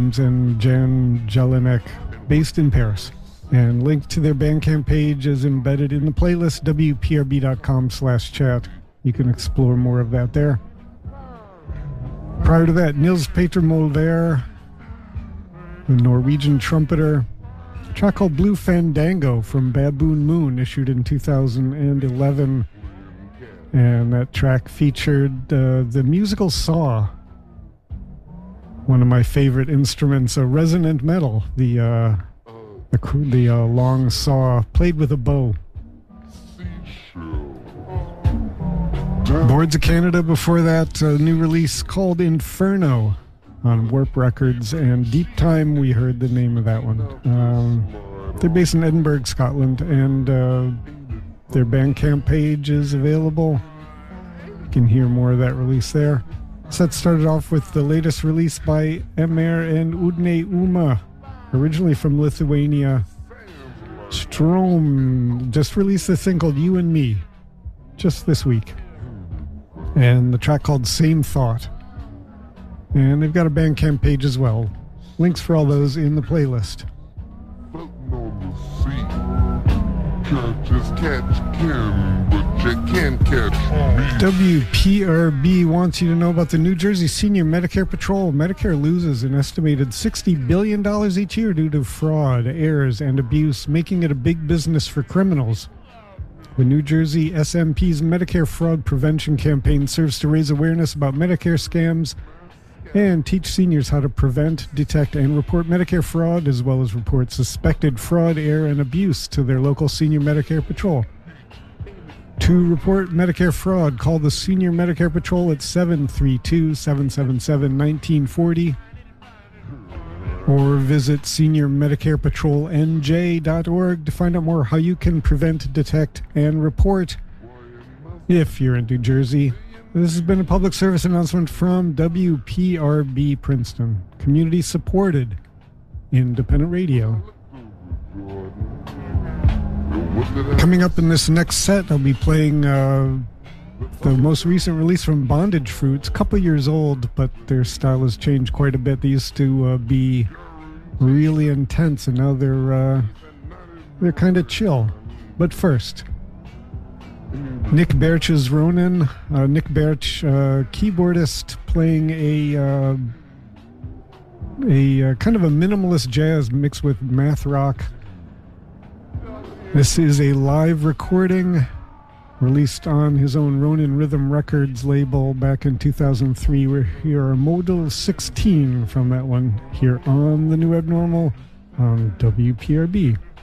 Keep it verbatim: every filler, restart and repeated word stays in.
James and Jan Jelinek, based in Paris. And link to their Bandcamp page is embedded in the playlist, W P R B dot com slash chat. You can explore more of that there. Prior to that, Nils Peter Molvær, the Norwegian trumpeter. A track called Blue Fandango from Baboon Moon, issued in two thousand eleven. And that track featured uh, the musical saw, one of my favorite instruments, a resonant metal, the uh, the, the uh, long saw played with a bow. Boards of Canada before that, a new release called Inferno on Warp Records, and Deep Time, we heard the name of that one. Um, they're based in Edinburgh, Scotland, and uh, their Bandcamp page is available. You can hear more of that release there. Set started off with the latest release by Emer and Udne Uma, originally from Lithuania. Strom just released this thing called You and Me just this week. And the track called Same Thought. And they've got a Bandcamp page as well. Links for all those in the playlist. Floating on the sea. Can't just catch Kim, but you can't catch me. W P R B wants you to know about the New Jersey Senior Medicare Patrol. Medicare loses an estimated sixty billion dollars each year due to fraud, errors, and abuse, making it a big business for criminals. The New Jersey S M P's Medicare Fraud Prevention Campaign serves to raise awareness about Medicare scams and teach seniors how to prevent, detect, and report Medicare fraud, as well as report suspected fraud, error, and abuse to their local Senior Medicare Patrol. To report Medicare fraud, call the Senior Medicare Patrol at seven three two, seven seven seven, one nine four zero or visit senior medicare patrol n j dot org to find out more how you can prevent, detect, and report if you're in New Jersey. This has been a public service announcement from W P R B Princeton, community-supported independent radio. Coming up in this next set, I'll be playing uh, the most recent release from Bondage Fruits, a couple years old, but their style has changed quite a bit. They used to uh, be really intense, and now they're uh, they're kind of chill. But first, Nick Birch's Ronin. Uh, Nick Birch, uh, keyboardist, playing a uh, a uh, kind of a minimalist jazz mixed with math rock. This is a live recording released on his own Ronin Rhythm Records label back in two thousand three. We're here, Model sixteen from that one, here on The New Abnormal on W P R B.